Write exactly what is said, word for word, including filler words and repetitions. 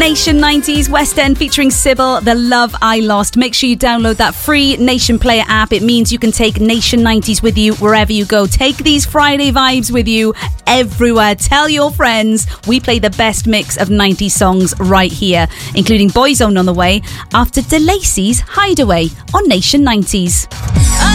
Nation nineties, West End featuring Sybil, The Love I Lost. Make sure you download that free Nation Player app. It means you can take Nation nineties with you wherever you go. Take these Friday vibes with you everywhere. Tell your friends we play the best mix of nineties songs right here, including Boyzone on the way after DeLacy's Hideaway on Nation nineties.